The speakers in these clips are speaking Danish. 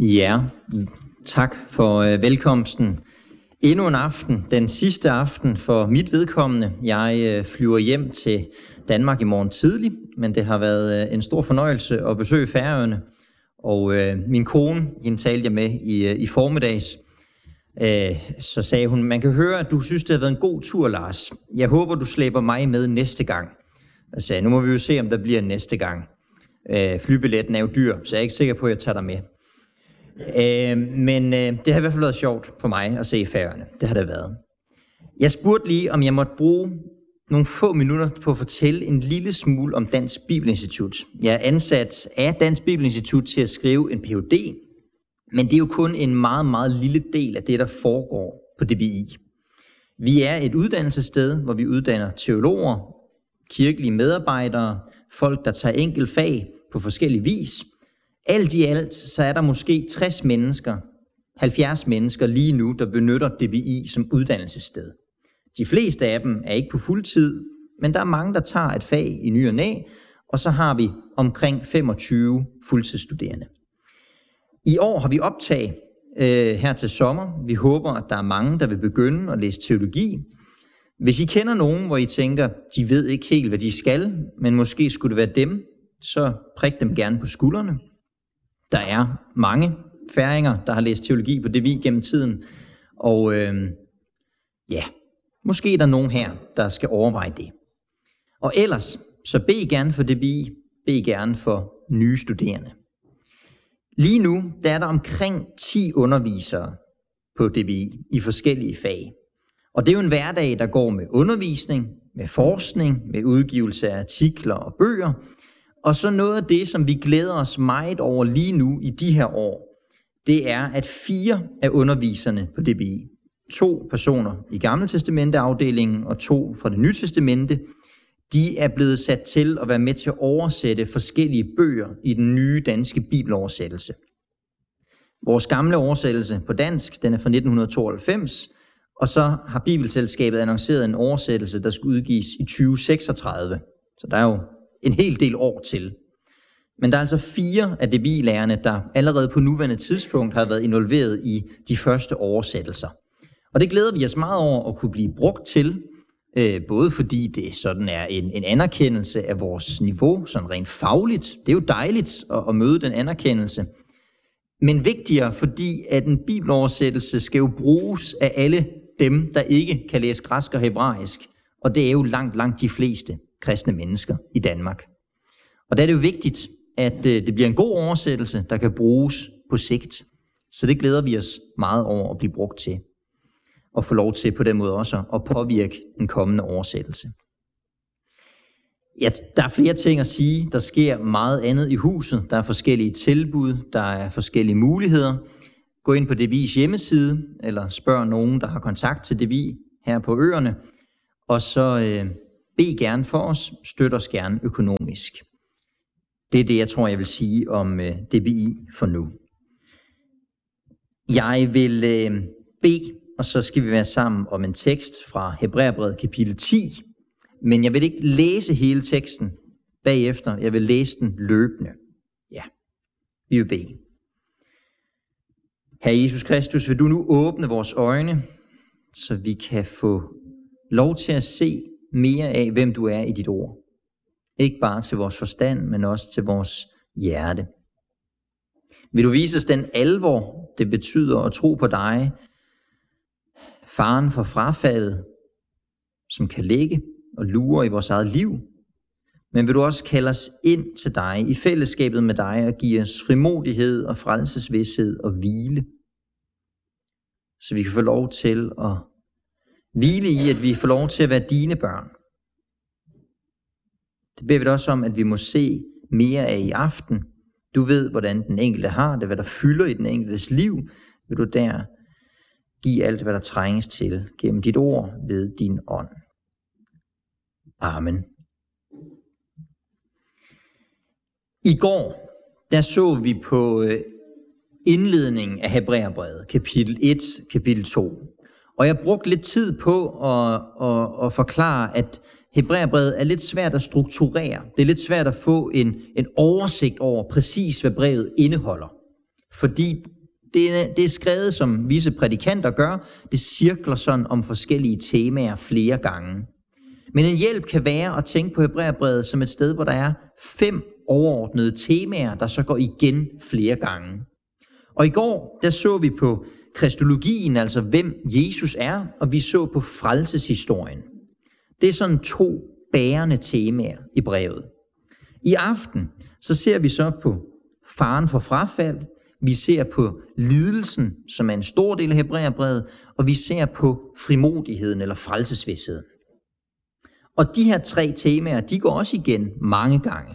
Ja, tak for velkomsten. Endnu en aften, den sidste aften for mit vedkommende. Jeg flyver hjem til Danmark i morgen tidlig, men det har været en stor fornøjelse at besøge Færøerne. Og min kone, hende talte jeg med i formiddags, så sagde hun, man kan høre, at du synes, det har været en god tur, Lars. Jeg håber, du slæber mig med næste gang. Jeg sagde, nu må vi jo se, om der bliver næste gang. Flybilletten er jo dyr, så jeg er ikke sikker på, at jeg tager dig med. Men det har i hvert fald været sjovt for mig at se Færøerne. Det har det været. Jeg spurgte lige, om jeg måtte bruge nogle få minutter på at fortælle en lille smule om Dansk Bibelinstitut. Jeg er ansat af Dansk Bibelinstitut til at skrive en Ph.D., men det er jo kun en meget, meget lille del af det, der foregår på DBI. Vi er et uddannelsessted, hvor vi uddanner teologer, kirkelige medarbejdere, folk, der tager enkelt fag på forskellige vis. Alt i alt, så er der måske 60 mennesker, 70 mennesker lige nu, der benytter DBI som uddannelsessted. De fleste af dem er ikke på fuldtid, men der er mange, der tager et fag i ny og næ, og så har vi omkring 25 fuldtidsstuderende. I år har vi optag her til sommer. Vi håber, at der er mange, der vil begynde at læse teologi. Hvis I kender nogen, hvor I tænker, de ved ikke helt, hvad de skal, men måske skulle det være dem, så prik dem gerne på skuldrene. Der er mange færinger, der har læst teologi på DBI gennem tiden, og måske er der nogen her, der skal overveje det. Og ellers, så bed gerne for DBI, bed gerne for nye studerende. Lige nu, der er der omkring 10 undervisere på DBI i forskellige fag. Og det er jo en hverdag, der går med undervisning, med forskning, med udgivelse af artikler og bøger. Og så noget af det, som vi glæder os meget over lige nu i de her år, det er, at 4 af underviserne på DBI, 2 personer i Gamle Testamente-afdelingen og 2 fra det Nye Testamente, de er blevet sat til at være med til at oversætte forskellige bøger i den nye danske bibeloversættelse. Vores gamle oversættelse på dansk, den er fra 1992, og så har Bibelselskabet annonceret en oversættelse, der skal udgives i 2036. Så der er jo en hel del år til. Men der er altså 4 af DBI-lærerne, der allerede på nuværende tidspunkt har været involveret i de første oversættelser. Og det glæder vi os meget over at kunne blive brugt til, både fordi det sådan er en anerkendelse af vores niveau, sådan rent fagligt. Det er jo dejligt at møde den anerkendelse. Men vigtigere, fordi at en bibeloversættelse skal jo bruges af alle dem, der ikke kan læse græsk og hebraisk. Og det er jo langt de fleste kristne mennesker i Danmark. Og der er det jo vigtigt, at det bliver en god oversættelse, der kan bruges på sigt. Så det glæder vi os meget over at blive brugt til. Og få lov til på den måde også at påvirke den kommende oversættelse. Ja, der er flere ting at sige. Der sker meget andet i huset. Der er forskellige tilbud, der er forskellige muligheder. Gå ind på DBI's hjemmeside, eller spørg nogen, der har kontakt til DBI her på øerne. Og så bed gerne for os, støt os gerne økonomisk. Det er det, jeg tror, jeg vil sige om DBI for nu. Jeg vil bede, og så skal vi være sammen om en tekst fra Hebræerbrevet kapitel 10. Men jeg vil ikke læse hele teksten bagefter. Jeg vil læse den løbende. Ja, vi vil bede. Herre Jesus Kristus, vil du nu åbne vores øjne, så vi kan få lov til at se mere af, hvem du er i dit ord. Ikke bare til vores forstand, men også til vores hjerte. Vil du vise os den alvor, det betyder at tro på dig, faren for frafaldet, som kan ligge og lure i vores eget liv, men vil du også kalde os ind til dig, i fællesskabet med dig, og give os frimodighed og frelsesvished og hvile, så vi kan få lov til at hvile i, at vi får lov til at være dine børn. Det beder vi også om, at vi må se mere af i aften. Du ved, hvordan den enkelte har det, hvad der fylder i den enkeltes liv. Vil du der give alt, hvad der trænges til, gennem dit ord ved din ånd. Amen. I går, der så vi på indledningen af Hebræerbrevet, kapitel 1, kapitel 2. Og jeg brugte lidt tid på at forklare, at Hebræerbrevet er lidt svært at strukturere. Det er lidt svært at få en oversigt over præcis, hvad brevet indeholder. Fordi det er skrevet, som visse prædikanter gør. Det cirkler sådan om forskellige temaer flere gange. Men en hjælp kan være at tænke på Hebræerbrevet som et sted, hvor der er 5 overordnede temaer, der så går igen flere gange. Og i går, der så vi på kristologien, altså hvem Jesus er, og vi så på frelseshistorien. Det er sådan 2 bærende temaer i brevet. I aften, så ser vi så på faren for frafald, vi ser på lidelsen, som er en stor del af Hebræerbrevet, og vi ser på frimodigheden eller frelsesvidsheden. Og de her 3 temaer, de går også igen mange gange.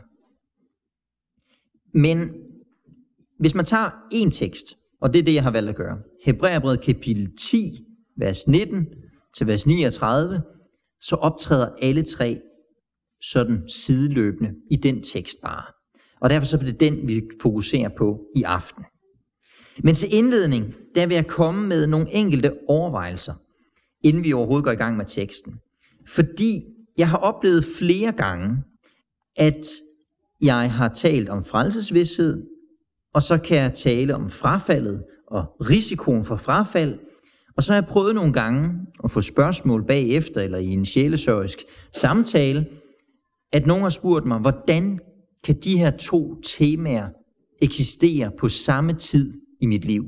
Men hvis man tager en tekst, og det er det, jeg har valgt at gøre, Hebræerbrevet kapitel 10, vers 19 til vers 39, så optræder alle 3 sådan sideløbende i den tekst bare. Og derfor så bliver det den, vi fokuserer på i aften. Men til indledning, der vil jeg komme med nogle enkelte overvejelser, inden vi overhovedet går i gang med teksten. Fordi jeg har oplevet flere gange, at jeg har talt om frelsesvidshed, og så kan jeg tale om frafaldet og risikoen for frafald, og så har jeg prøvet nogle gange at få spørgsmål bagefter, eller i en sjælesørgisk samtale, at nogen har spurgt mig, hvordan kan de her 2 temaer eksistere på samme tid i mit liv?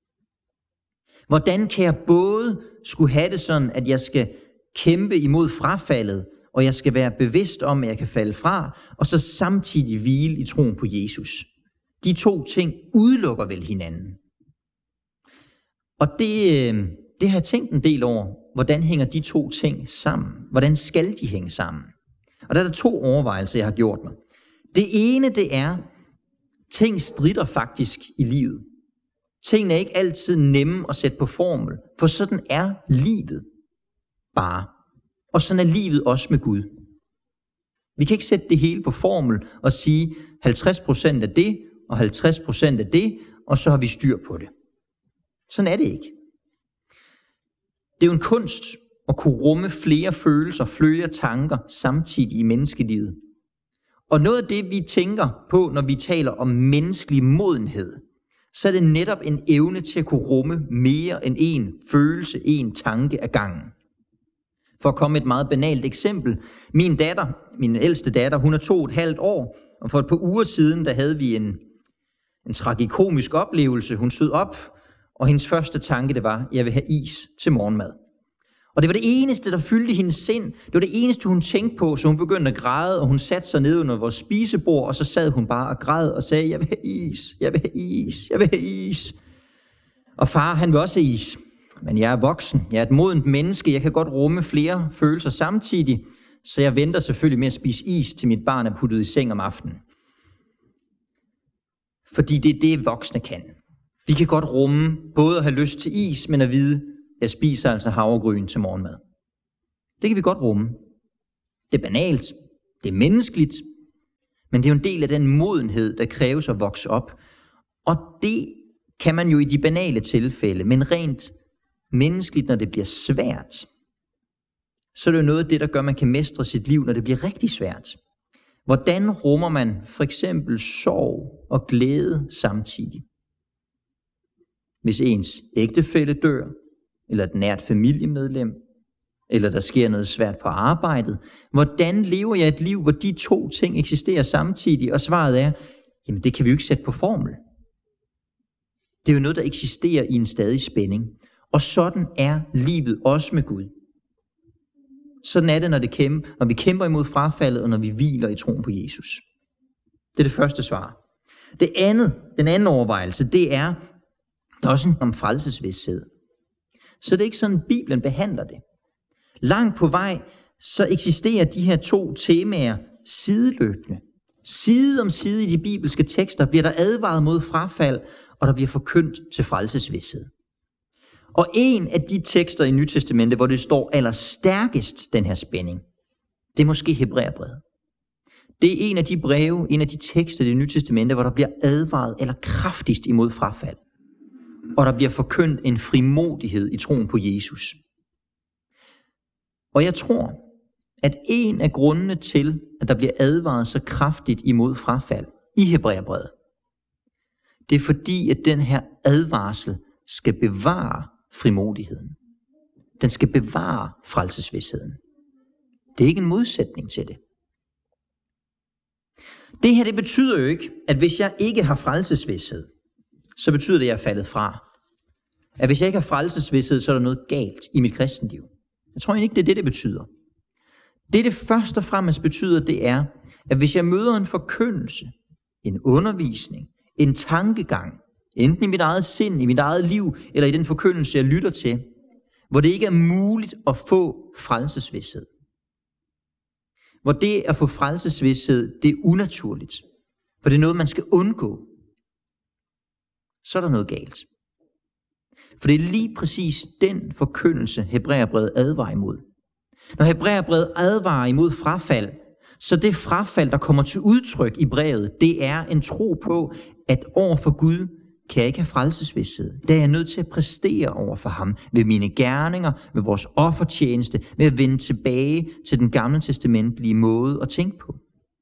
Hvordan kan jeg både skulle have det sådan, at jeg skal kæmpe imod frafaldet, og jeg skal være bevidst om, at jeg kan falde fra, og så samtidig hvile i troen på Jesus? De 2 ting udelukker vel hinanden. Og det har jeg tænkt en del over. Hvordan hænger de 2 ting sammen? Hvordan skal de hænge sammen? Og der er der 2 overvejelser, jeg har gjort mig. Det ene, det er, ting stritter faktisk i livet. Tingene er ikke altid nemme at sætte på formel, for sådan er livet bare. Og sådan er livet også med Gud. Vi kan ikke sætte det hele på formel og sige 50% af det, og 50% af det, og så har vi styr på det. Sådan er det ikke. Det er jo en kunst at kunne rumme flere følelser, flere tanker samtidig i menneskelivet. Og noget af det, vi tænker på, når vi taler om menneskelig modenhed, så er det netop en evne til at kunne rumme mere end en følelse, en tanke ad gangen. For at komme et meget banalt eksempel. Min ældste datter, hun er 2,5 år, og for et par uger siden, der havde vi en tragikomisk oplevelse. Hun stod op, og hendes første tanke, det var, jeg vil have is til morgenmad. Og det var det eneste, der fyldte hendes sind. Det var det eneste, hun tænkte på, så hun begyndte at græde, og hun satte sig ned under vores spisebord, og så sad hun bare og græd og sagde, jeg vil have is, jeg vil have is, jeg vil have is. Og far, han vil også have is. Men jeg er voksen, jeg er et modent menneske, jeg kan godt rumme flere følelser samtidig, så jeg venter selvfølgelig med at spise is, til mit barn er puttet i seng om aftenen. Fordi det er det, voksne kan. Vi kan godt rumme både at have lyst til is, men at vide, jeg spiser altså havregryn til morgenmad. Det kan vi godt rumme. Det er banalt, det er menneskeligt, men det er jo en del af den modenhed, der kræves at vokse op. Og det kan man jo i de banale tilfælde, men rent menneskeligt, når det bliver svært, så er det jo noget af det, der gør, at man kan mestre sit liv, når det bliver rigtig svært. Hvordan rummer man for eksempel sorg og glæde samtidig? Hvis ens ægtefælle dør, eller et nært familiemedlem, eller der sker noget svært på arbejdet, hvordan lever jeg et liv, hvor de 2 ting eksisterer samtidig? Og svaret er, jamen det kan vi jo ikke sætte på formel. Det er jo noget, der eksisterer i en stadig spænding. Og sådan er livet også med Gud. Sådan er det, når vi kæmper imod frafaldet, og når vi hviler i troen på Jesus. Det er det første svar. Den anden overvejelse, det er også om frelsesvidshed. Så det er ikke sådan, Bibelen behandler det. Langt på vej, så eksisterer de her 2 temaer sideløbende. Side om side i de bibelske tekster bliver der advaret mod frafald, og der bliver forkyndt til frelsesvidshed. Og en af de tekster i Nytestamentet, hvor det står allerstærkest, den her spænding, det er måske Hebræerbrevet. Det er en af de breve, en af de tekster i det Nytestamentet, hvor der bliver advaret kraftigst imod frafald. Og der bliver forkyndt en frimodighed i troen på Jesus. Og jeg tror, at en af grundene til, at der bliver advaret så kraftigt imod frafald i Hebræerbrevet, Det er fordi, at den her advarsel skal bevare frimodigheden. Den skal bevare frelsesvidsheden. Det er ikke en modsætning til det. Det her, det betyder jo ikke, at hvis jeg ikke har frelsesvidshed, så betyder det, at jeg er faldet fra. At hvis jeg ikke har frelsesvidshed, så er der noget galt i mit kristenliv. Jeg tror egentlig ikke, det er det betyder. Det først og fremmest betyder, det er, at hvis jeg møder en forkyndelse, en undervisning, en tankegang, enten i mit eget sind, i mit eget liv, eller i den forkyndelse, jeg lytter til, hvor det ikke er muligt at få frelsesvidshed. Hvor det at få frelsesvidshed, det er unaturligt. For det er noget, man skal undgå. Så er der noget galt. For det er lige præcis den forkyndelse, Hebræerbrevet advarer imod. Når Hebræerbrevet advarer imod frafald, så det frafald, der kommer til udtryk i brevet, det er en tro på, at over for Gud kan jeg ikke have frelsesvidshed. Der er jeg nødt til at præstere over for ham ved mine gerninger, ved vores offertjeneste, ved at vende tilbage til den gamle testamentlige måde at tænke på.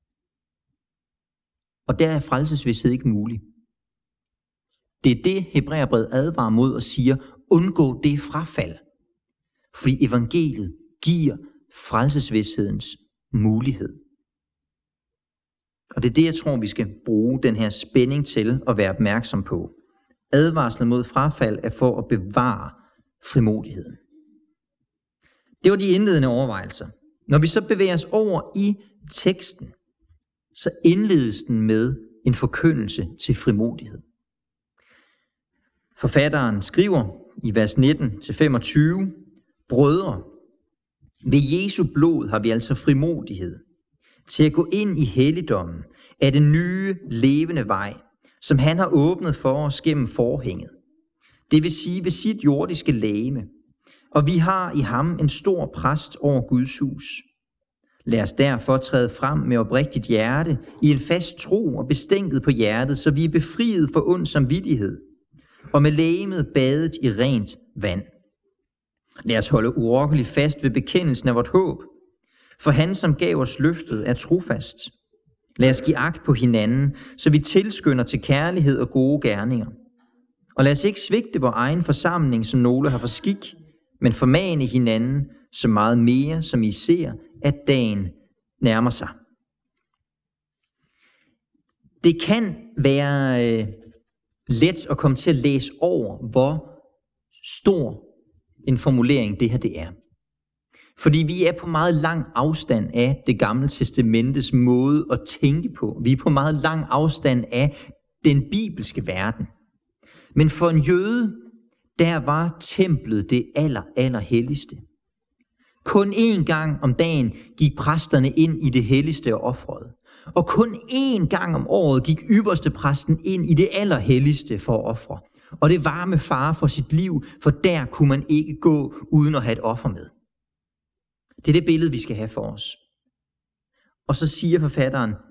Og der er frelsesvidshed ikke mulig. Det er det, Hebræerbrevet advarer mod og siger, undgå det frafald. Fordi evangeliet giver frelsesvidshedens mulighed. Og det er det, jeg tror, vi skal bruge den her spænding til at være opmærksom på. Advarslen mod frafald er for at bevare frimodigheden. Det var de indledende overvejelser. Når vi så bevæger os over i teksten, så indledes den med en forkyndelse til frimodighed. Forfatteren skriver i vers 19-25, brødre, ved Jesu blod har vi altså frimodighed til at gå ind i helligdommen af den nye, levende vej, som han har åbnet for os gennem forhænget. Det vil sige ved sit jordiske legeme. Og vi har i ham en stor præst over Guds hus. Lad os derfor træde frem med oprigtigt hjerte, i en fast tro og bestænket på hjertet, så vi er befriet for ond samvittighed, og med legemet badet i rent vand. Lad os holde urokkeligt fast ved bekendelsen af vort håb, for han, som gav os løftet, er trofast. Lad os give agt på hinanden, så vi tilskynder til kærlighed og gode gerninger. Og lad os ikke svigte vor egen forsamling, som nogle har for skik, men formane hinanden så meget mere, som I ser, at dagen nærmer sig. Det kan være let at komme til at læse over, hvor stor en formulering det her det er. Fordi vi er på meget lang afstand af det gamle testamentes måde at tænke på. Vi er på meget lang afstand af den bibelske verden. Men for en jøde, der var templet det allerhelligste. Kun én gang om dagen gik præsterne ind i det helligste og ofrede. Og kun én gang om året gik ypperste præsten ind i det allerhelligste for at ofre. Og det var med fare for sit liv, for der kunne man ikke gå uden at have et offer med. Det er det billede, vi skal have for os. Og så siger forfatteren,